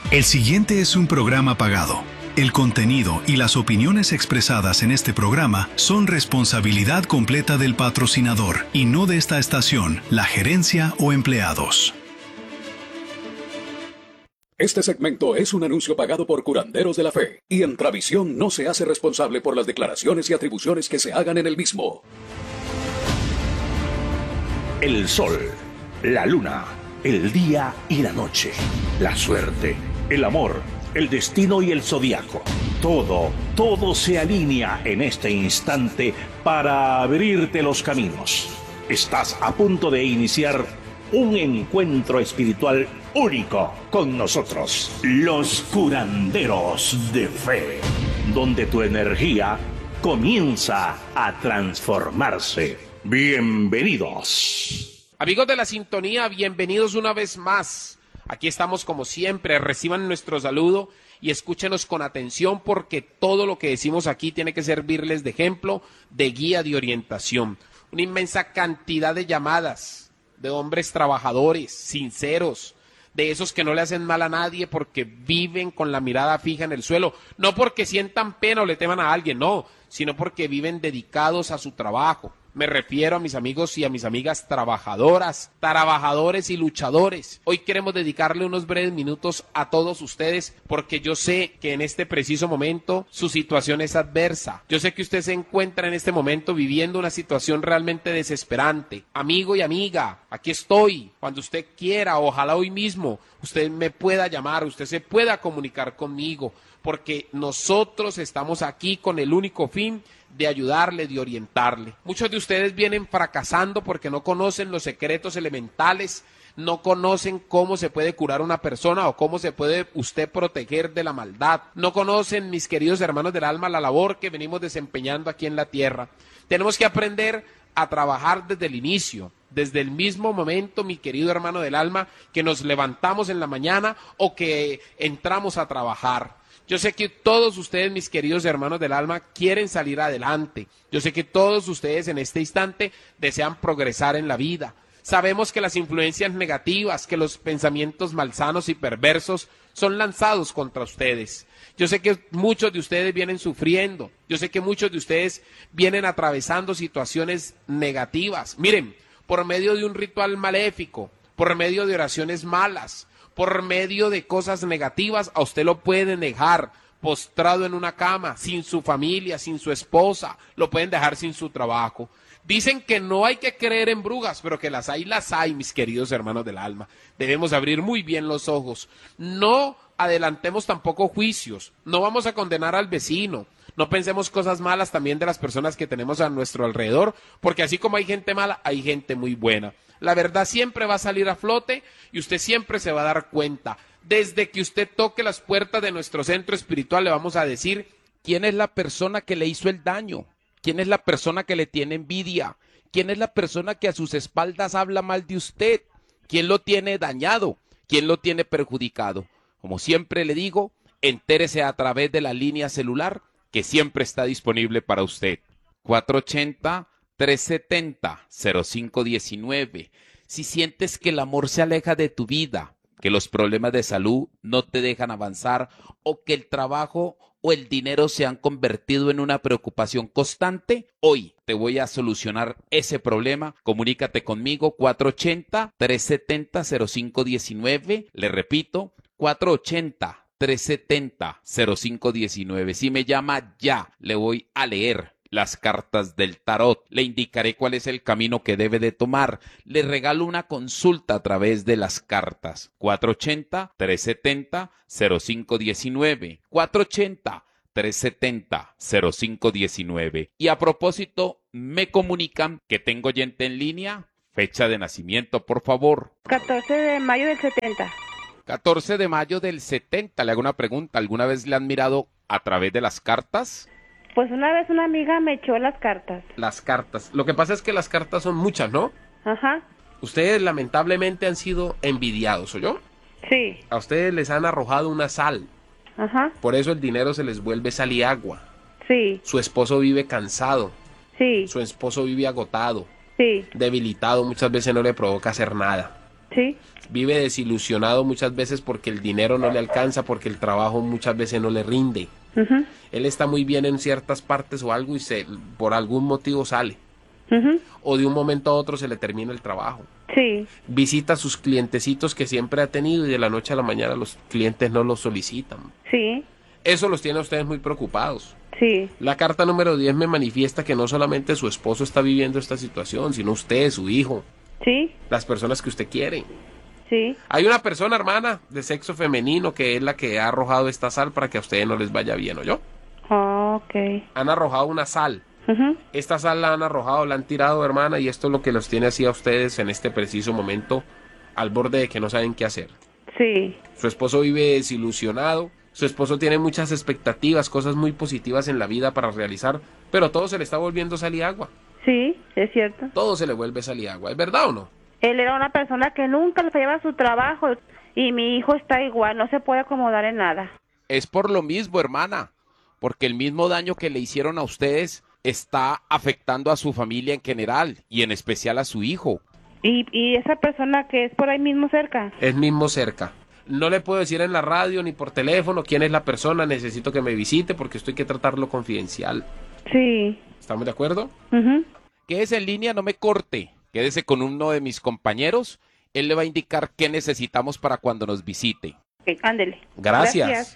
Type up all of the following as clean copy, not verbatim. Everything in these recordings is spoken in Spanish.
El siguiente es un programa pagado. El contenido y las opiniones expresadas en este programa son responsabilidad completa del patrocinador y no de esta estación, la gerencia o empleados. Este segmento es un anuncio pagado por Curanderos de la Fe y Entravisión no se hace responsable por las declaraciones y atribuciones que se hagan en el mismo. El sol, la luna, el día y la noche, la suerte, el amor, el destino y el zodiaco. Todo se alinea en este instante para abrirte los caminos. Estás a punto de iniciar un encuentro espiritual único con nosotros, los Curanderos de Fe, donde tu energía comienza a transformarse. Bienvenidos. Amigos de la sintonía, bienvenidos una vez más. Aquí estamos como siempre, reciban nuestro saludo y escúchenos con atención porque todo lo que decimos aquí tiene que servirles de ejemplo, de guía, de orientación. Una inmensa cantidad de llamadas de hombres trabajadores, sinceros, de esos que no le hacen mal a nadie porque viven con la mirada fija en el suelo, no porque sientan pena o le teman a alguien, no, sino porque viven dedicados a su trabajo. Me refiero a mis amigos y a mis amigas trabajadoras, trabajadores y luchadores. Hoy queremos dedicarle unos breves minutos a todos ustedes porque yo sé que en este preciso momento su situación es adversa. Yo sé que usted se encuentra en este momento viviendo una situación realmente desesperante. Amigo y amiga, aquí estoy. Cuando usted quiera, ojalá hoy mismo, usted me pueda llamar, usted se pueda comunicar conmigo, porque nosotros estamos aquí con el único fin de ayudarle, de orientarle. Muchos de ustedes vienen fracasando porque no conocen los secretos elementales, no conocen cómo se puede curar una persona o cómo se puede usted proteger de la maldad. No conocen, mis queridos hermanos del alma, la labor que venimos desempeñando aquí en la tierra. Tenemos que aprender a trabajar desde el inicio, desde el mismo momento, mi querido hermano del alma, que nos levantamos en la mañana o que entramos a trabajar. Yo sé que todos ustedes, mis queridos hermanos del alma, quieren salir adelante. Yo sé que todos ustedes en este instante desean progresar en la vida. Sabemos que las influencias negativas, que los pensamientos malsanos y perversos son lanzados contra ustedes. Yo sé que muchos de ustedes vienen sufriendo. Yo sé que muchos de ustedes vienen atravesando situaciones negativas. Miren, por medio de un ritual maléfico, por medio de oraciones malas, por medio de cosas negativas, a usted lo pueden dejar postrado en una cama, sin su familia, sin su esposa, lo pueden dejar sin su trabajo. Dicen que no hay que creer en brujas, pero que las hay, mis queridos hermanos del alma. Debemos abrir muy bien los ojos. No adelantemos tampoco juicios, no vamos a condenar al vecino. No pensemos cosas malas también de las personas que tenemos a nuestro alrededor, porque así como hay gente mala, hay gente muy buena. La verdad siempre va a salir a flote y usted siempre se va a dar cuenta. Desde que usted toque las puertas de nuestro centro espiritual le vamos a decir quién es la persona que le hizo el daño, quién es la persona que le tiene envidia, quién es la persona que a sus espaldas habla mal de usted, quién lo tiene dañado, quién lo tiene perjudicado. Como siempre le digo, entérese a través de la línea celular que siempre está disponible para usted. 480-370-0519. Si sientes que el amor se aleja de tu vida, que los problemas de salud no te dejan avanzar o que el trabajo o el dinero se han convertido en una preocupación constante, hoy te voy a solucionar ese problema. Comunícate conmigo 480-370-0519. Le repito, 480-370-0519. Si me llama ya, le voy a leer las cartas del tarot, le indicaré cuál es el camino que debe de tomar, le regalo una consulta a través de las cartas. 480-370-0519, 480-370-0519. Y a propósito, me comunican que tengo oyente en línea. Fecha de nacimiento, por favor. 14 de mayo del 70. 14 de mayo del 70. Le hago una pregunta. ¿Alguna vez le han mirado a través de las cartas? Pues una vez una amiga me echó las cartas. Las cartas. Lo que pasa es que las cartas son muchas, ¿no? Ajá. Ustedes lamentablemente han sido envidiados, ¿oyó? Sí. A ustedes les han arrojado una sal. Ajá. Por eso el dinero se les vuelve sal y agua. Sí. Su esposo vive cansado. Sí. Su esposo vive agotado. Sí. Debilitado. Muchas veces no le provoca hacer nada. Sí. Vive desilusionado muchas veces porque el dinero no le alcanza, porque el trabajo muchas veces no le rinde. Mhm. Él está muy bien en ciertas partes o algo y por algún motivo sale. Mhm. O de un momento a otro se le termina el trabajo. Sí. Visita a sus clientecitos que siempre ha tenido y de la noche a la mañana los clientes no los solicitan. Sí. Eso los tiene a ustedes muy preocupados. Sí. La carta número 10 me manifiesta que no solamente su esposo está viviendo esta situación, sino usted, su hijo, Sí. las personas que usted quiere. Sí. Hay una persona, hermana, de sexo femenino que es la que ha arrojado esta sal para que a ustedes no les vaya bien, ¿oyó? Ok. Han arrojado una sal. Mhm. Esta sal la han arrojado, la han tirado, hermana, y esto es lo que los tiene así a ustedes en este preciso momento, al borde de que no saben qué hacer. Sí. Su esposo vive desilusionado, su esposo tiene muchas expectativas, cosas muy positivas en la vida para realizar, pero todo se le está volviendo sal y agua. Sí, es cierto. Todo se le vuelve sal y agua, ¿es verdad o no? Él era una persona que nunca le fallaba su trabajo y mi hijo está igual, no se puede acomodar en nada. Es por lo mismo, hermana, porque el mismo daño que le hicieron a ustedes está afectando a su familia en general y en especial a su hijo. Y esa persona que es por ahí mismo cerca. Es mismo cerca. No le puedo decir en la radio ni por teléfono quién es la persona, necesito que me visite porque esto hay que tratarlo confidencial. Sí. ¿Estamos de acuerdo? Mhm. Quédese en línea, no me corte. Quédese con uno de mis compañeros. Él le va a indicar qué necesitamos para cuando nos visite. Ok, ándele. Gracias.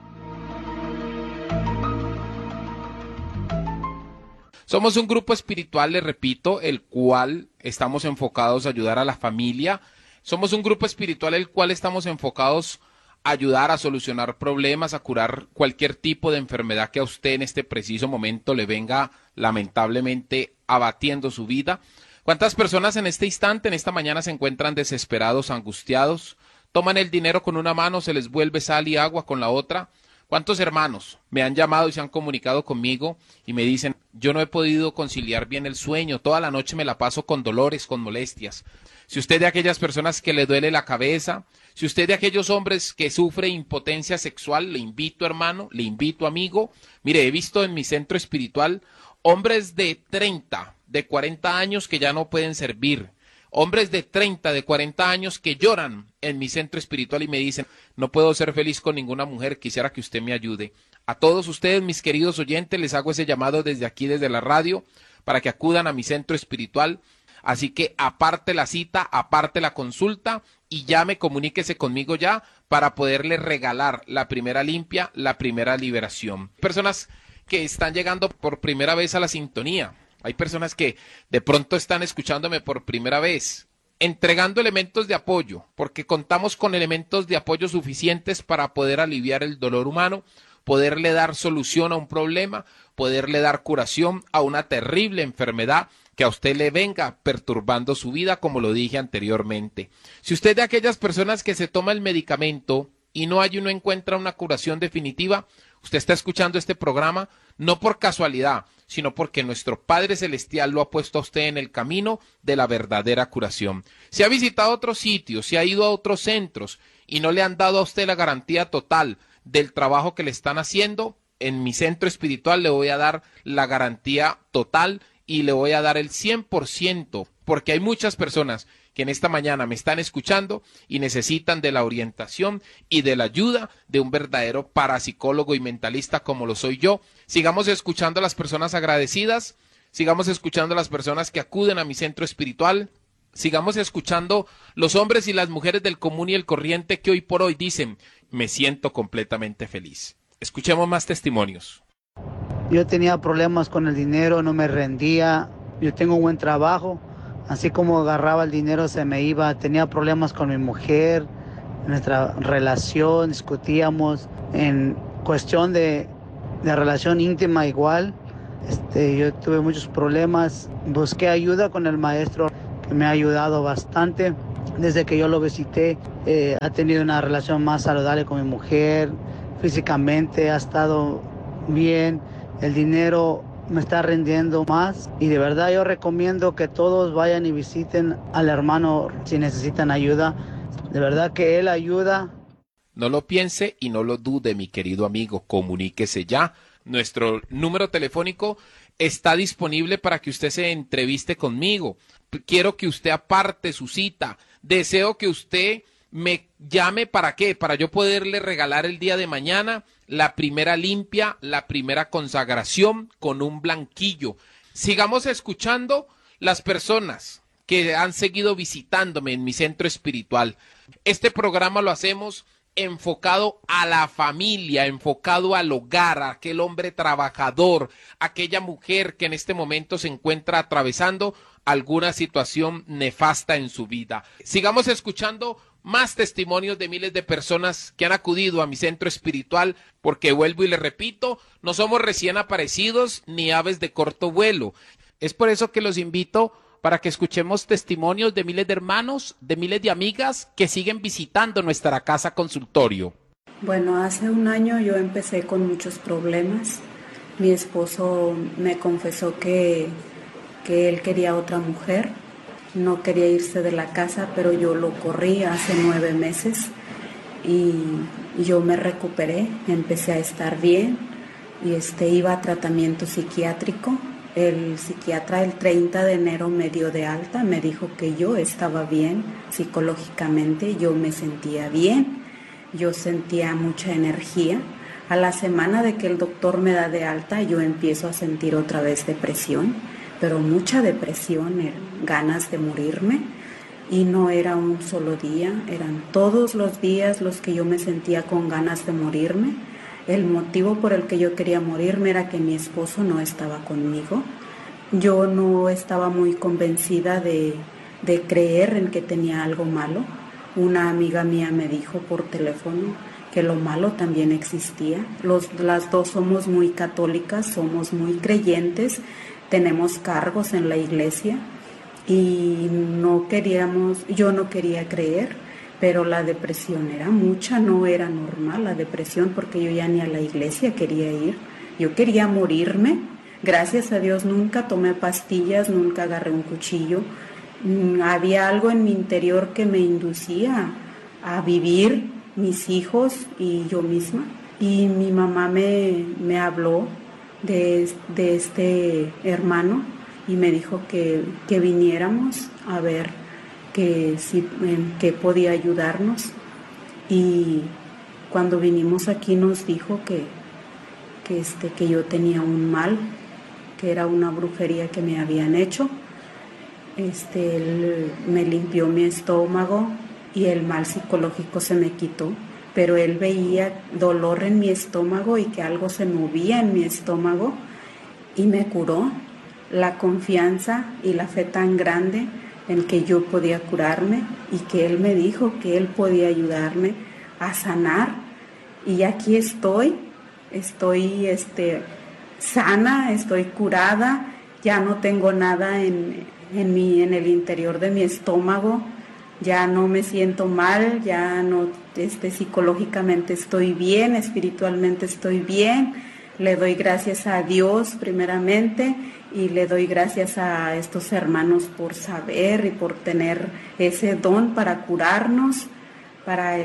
Somos un grupo espiritual, le repito, el cual estamos enfocados a ayudar a la familia. Somos un grupo espiritual el cual estamos enfocados a ayudar a solucionar problemas, a curar cualquier tipo de enfermedad que a usted en este preciso momento le venga lamentablemente abatiendo su vida. ¿Cuántas personas en este instante, en esta mañana, se encuentran desesperados, angustiados? Toman el dinero con una mano, se les vuelve sal y agua con la otra. ¿Cuántos hermanos me han llamado y se han comunicado conmigo y me dicen, yo no he podido conciliar bien el sueño, toda la noche me la paso con dolores, con molestias? Si usted de aquellas personas que le duele la cabeza, si usted de aquellos hombres que sufre impotencia sexual, le invito, hermano, le invito, amigo. Mire, he visto en mi centro espiritual hombres de 30, de 40 años que ya no pueden servir. Hombres de 30, de 40 años que lloran en mi centro espiritual y me dicen, no puedo ser feliz con ninguna mujer, quisiera que usted me ayude. A todos ustedes, mis queridos oyentes, les hago ese llamado desde aquí, desde la radio, para que acudan a mi centro espiritual. Así que aparte la cita, aparte la consulta y comuníquese conmigo ya para poderle regalar la primera limpia, la primera liberación. Personas que están llegando por primera vez a la sintonía. Hay personas que de pronto están escuchándome por primera vez, entregando elementos de apoyo, porque contamos con elementos de apoyo suficientes para poder aliviar el dolor humano, poderle dar solución a un problema, poderle dar curación a una terrible enfermedad que a usted le venga perturbando su vida, como lo dije anteriormente. Si usted de aquellas personas que se toma el medicamento y no encuentra una curación definitiva, usted está escuchando este programa no por casualidad, sino porque nuestro Padre Celestial lo ha puesto a usted en el camino de la verdadera curación. Si ha visitado otros sitios, si ha ido a otros centros y no le han dado a usted la garantía total del trabajo que le están haciendo, en mi centro espiritual le voy a dar la garantía total y le voy a dar el 100%, porque hay muchas personas que en esta mañana me están escuchando y necesitan de la orientación y de la ayuda de un verdadero parapsicólogo y mentalista como lo soy yo. Sigamos escuchando a las personas agradecidas, sigamos escuchando a las personas que acuden a mi centro espiritual, sigamos escuchando los hombres y las mujeres del común y el corriente que hoy por hoy dicen, me siento completamente feliz. Escuchemos más testimonios. Yo tenía problemas con el dinero, no me rendía, yo tengo un buen trabajo. Así como agarraba el dinero se me iba, tenía problemas con mi mujer, en nuestra relación, discutíamos en cuestión de relación íntima igual. Yo tuve muchos problemas, busqué ayuda con el maestro que me ha ayudado bastante. Desde que yo lo visité, ha tenido una relación más saludable con mi mujer, físicamente ha estado bien, el dinero me está rindiendo más y de verdad yo recomiendo que todos vayan y visiten al hermano si necesitan ayuda. De verdad que él ayuda. No lo piense y no lo dude, mi querido amigo, comuníquese ya. Nuestro número telefónico está disponible para que usted se entreviste conmigo. Quiero que usted aparte su cita Deseo que usted me llame ¿para qué? Para yo poderle regalar el día de mañana la primera limpia, la primera consagración con un blanquillo. Sigamos escuchando las personas que han seguido visitándome en mi centro espiritual. Este programa lo hacemos enfocado a la familia, enfocado al hogar, a aquel hombre trabajador, aquella mujer que en este momento se encuentra atravesando alguna situación nefasta en su vida. Sigamos escuchando más testimonios de miles de personas que han acudido a mi centro espiritual, porque vuelvo y le repito, no somos recién aparecidos ni aves de corto vuelo. Es por eso que los invito para que escuchemos testimonios de miles de hermanos, de miles de amigas que siguen visitando nuestra casa consultorio. Bueno, hace un año yo empecé con muchos problemas. Mi esposo me confesó que él quería otra mujer. No quería irse de la casa, pero yo lo corrí hace 9 meses y yo me recuperé, empecé a estar bien y iba a tratamiento psiquiátrico. El psiquiatra el 30 de enero me dio de alta, me dijo que yo estaba bien psicológicamente, yo me sentía bien, yo sentía mucha energía. A la semana de que el doctor me da de alta, yo empiezo a sentir otra vez depresión, pero mucha depresión, ganas de morirme, y no era un solo día, eran todos los días los que yo me sentía con ganas de morirme. El motivo por el que yo quería morirme era que mi esposo no estaba conmigo. Yo no estaba muy convencida de creer en que tenía algo malo. Una amiga mía me dijo por teléfono que lo malo también existía. Las dos somos muy católicas, somos muy creyentes, tenemos cargos en la iglesia y yo no quería creer, pero la depresión era mucha, no era normal la depresión, porque yo ya ni a la iglesia quería ir, yo quería morirme. Gracias a Dios nunca tomé pastillas, nunca agarré un cuchillo. Había algo en mi interior que me inducía a vivir, mis hijos y yo misma. Y mi mamá me habló de este hermano y me dijo que viniéramos a ver en qué podía ayudarnos. Y cuando vinimos aquí nos dijo que yo tenía un mal, que era una brujería que me habían hecho. Él me limpió mi estómago y el mal psicológico se me quitó, pero él veía dolor en mi estómago y que algo se movía en mi estómago y me curó. La confianza y la fe tan grande en que yo podía curarme y que él me dijo que él podía ayudarme a sanar, y aquí estoy sana, estoy curada, ya no tengo nada en el interior de mi estómago, ya no me siento mal, ya no, psicológicamente estoy bien, espiritualmente estoy bien. Le doy gracias a Dios primeramente y le doy gracias a estos hermanos por saber y por tener ese don para curarnos, para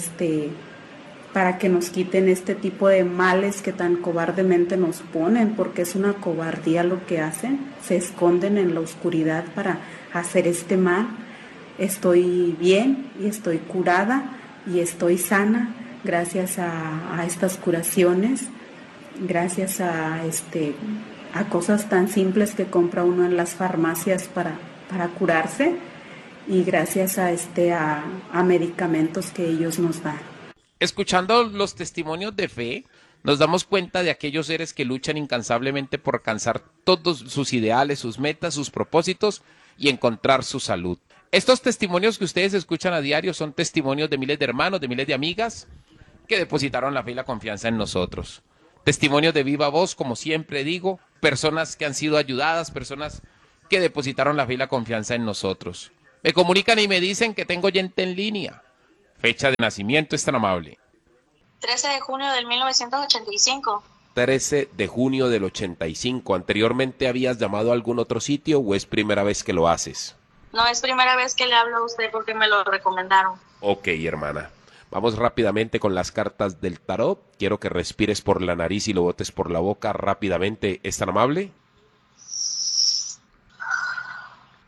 que nos quiten este tipo de males que tan cobardemente nos ponen, porque es una cobardía lo que hacen, se esconden en la oscuridad para hacer este mal. Estoy bien y estoy curada y estoy sana gracias a estas curaciones, gracias a cosas tan simples que compra uno en las farmacias para curarse, y gracias a medicamentos que ellos nos dan. Escuchando los testimonios de fe, nos damos cuenta de aquellos seres que luchan incansablemente por alcanzar todos sus ideales, sus metas, sus propósitos y encontrar su salud. Estos testimonios que ustedes escuchan a diario son testimonios de miles de hermanos, de miles de amigas que depositaron la fe y la confianza en nosotros. Testimonios de viva voz, como siempre digo, personas que han sido ayudadas, personas que depositaron la fe y la confianza en nosotros. Me comunican y me dicen que tengo oyente en línea. Fecha de nacimiento, es tan amable. 13 de junio del 1985. 13 de junio del 85. ¿Anteriormente habías llamado a algún otro sitio o es primera vez que lo haces? No, es primera vez que le hablo a usted porque me lo recomendaron. Ok, hermana. Vamos rápidamente con las cartas del tarot. Quiero que respires por la nariz y lo botes por la boca rápidamente. ¿Es tan amable?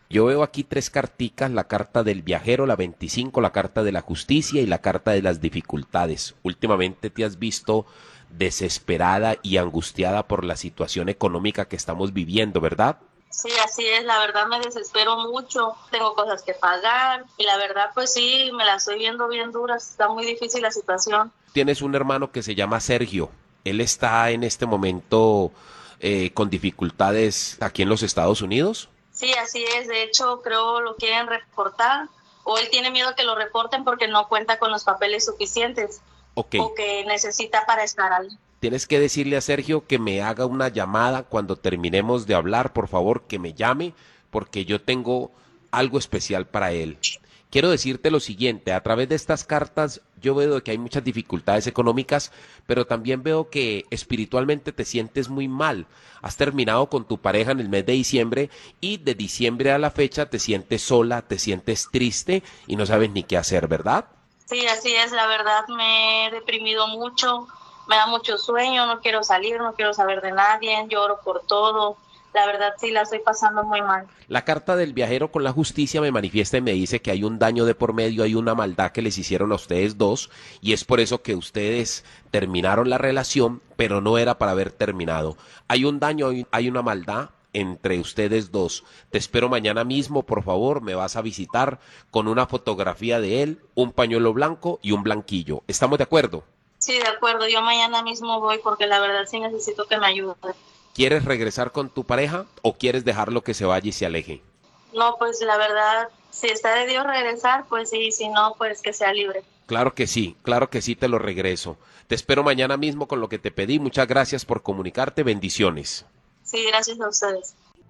Yo veo aquí 3 carticas, la carta del viajero, la 25, la carta de la justicia y la carta de las dificultades. Últimamente te has visto desesperada y angustiada por la situación económica que estamos viviendo, ¿verdad? Sí, así es, la verdad me desespero mucho, tengo cosas que pagar y la verdad pues sí, me la estoy viendo bien dura, está muy difícil la situación. Tienes un hermano que se llama Sergio, él está en este momento con dificultades aquí en los Estados Unidos. Sí, así es, de hecho creo lo quieren reportar o él tiene miedo que lo reporten porque no cuenta con los papeles suficientes o que necesita para estar ahí. Tienes que decirle a Sergio que me haga una llamada cuando terminemos de hablar, por favor, que me llame, porque yo tengo algo especial para él. Quiero decirte lo siguiente, a través de estas cartas yo veo que hay muchas dificultades económicas, pero también veo que espiritualmente te sientes muy mal. Has terminado con tu pareja en el mes de diciembre y de diciembre a la fecha te sientes sola, te sientes triste y no sabes ni qué hacer, ¿verdad? Sí, así es, la verdad me he deprimido mucho. Me da mucho sueño, no quiero salir, no quiero saber de nadie, lloro por todo. La verdad sí la estoy pasando muy mal. La carta del viajero con la justicia me manifiesta y me dice que hay un daño de por medio, hay una maldad que les hicieron a ustedes dos y es por eso que ustedes terminaron la relación, pero no era para haber terminado. Hay un daño, hay una maldad entre ustedes dos. Te espero mañana mismo, por favor, me vas a visitar con una fotografía de él, un pañuelo blanco y un blanquillo. ¿Estamos de acuerdo? Sí, de acuerdo, yo mañana mismo voy porque la verdad sí necesito que me ayude. ¿Quieres regresar con tu pareja o quieres dejarlo que se vaya y se aleje? No, pues la verdad, si está de Dios regresar, pues sí, si no, pues que sea libre. Claro que sí, te lo regreso. Te espero mañana mismo con lo que te pedí. Muchas gracias por comunicarte, bendiciones. Sí, gracias a ustedes.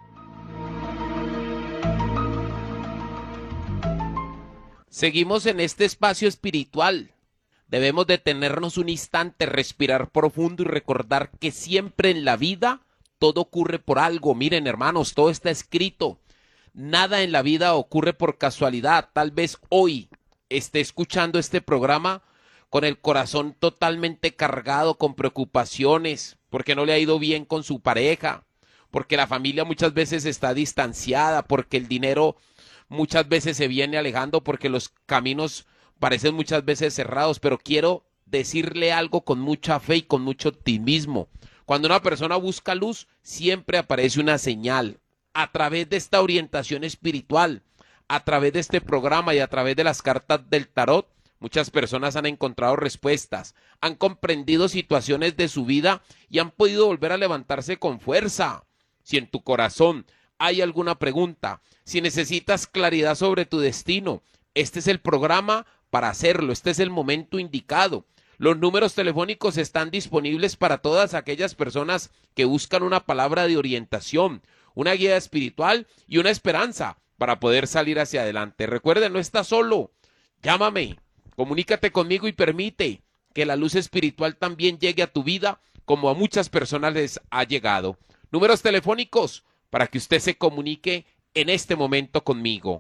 Seguimos en este espacio espiritual. Debemos detenernos un instante, respirar profundo y recordar que siempre en la vida todo ocurre por algo. Miren, hermanos, todo está escrito. Nada en la vida ocurre por casualidad. Tal vez hoy esté escuchando este programa con el corazón totalmente cargado, con preocupaciones, porque no le ha ido bien con su pareja, porque la familia muchas veces está distanciada, porque el dinero muchas veces se viene alejando, porque los caminos parecen muchas veces cerrados, pero quiero decirle algo con mucha fe y con mucho optimismo. Cuando una persona busca luz, siempre aparece una señal. A través de esta orientación espiritual, a través de este programa y a través de las cartas del tarot, muchas personas han encontrado respuestas, han comprendido situaciones de su vida y han podido volver a levantarse con fuerza. Si en tu corazón hay alguna pregunta, si necesitas claridad sobre tu destino, este es el programa para hacerlo, este es el momento indicado. Los números telefónicos están disponibles para todas aquellas personas que buscan una palabra de orientación, una guía espiritual y una esperanza para poder salir hacia adelante. Recuerden, no estás solo. Llámame, comunícate conmigo y permite que la luz espiritual también llegue a tu vida como a muchas personas les ha llegado. Números telefónicos para que usted se comunique en este momento conmigo.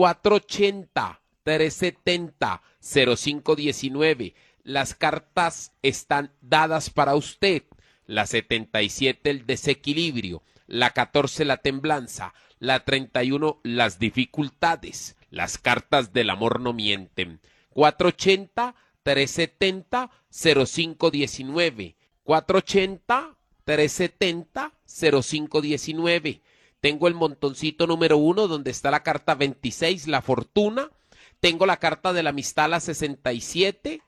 480-370-0519. Las cartas están dadas para usted. La 77, el desequilibrio. La 14, la temblanza. La 31, las dificultades. Las cartas del amor no mienten. 480-370-0519. 480-370-0519. Tengo el montoncito número 1 donde está la carta 26, la fortuna. Tengo la carta de la amistad, la 67.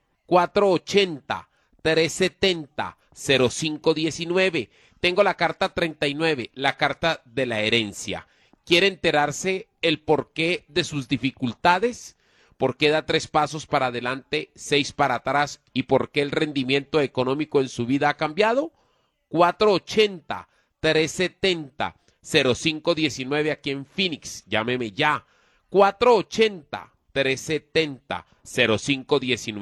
480-370-0519. Tengo la carta 39, la carta de la herencia. ¿Quiere enterarse el porqué de sus dificultades? ¿Por qué da 3 pasos para adelante, 6 para atrás? ¿Y por qué el rendimiento económico en su vida ha cambiado? 480-370-0519 aquí en Phoenix. Llámeme ya. 480-370-0519.